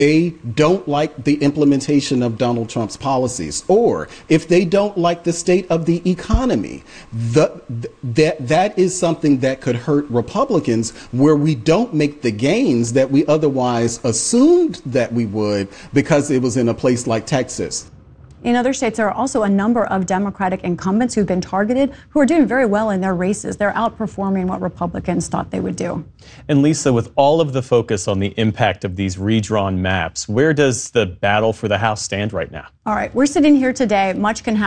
they don't like the implementation of Donald Trump's policies, or if they don't like the state of the economy, that is something that could hurt Republicans, where we don't make the gains that we otherwise assumed that we would because it was in a place like Texas. In other states, there are also a number of Democratic incumbents who've been targeted who are doing very well in their races. They're outperforming what Republicans thought they would do. And Lisa, with all of the focus on the impact of these redrawn maps, where does the battle for the House stand right now? All right, we're sitting here today. Much can happen.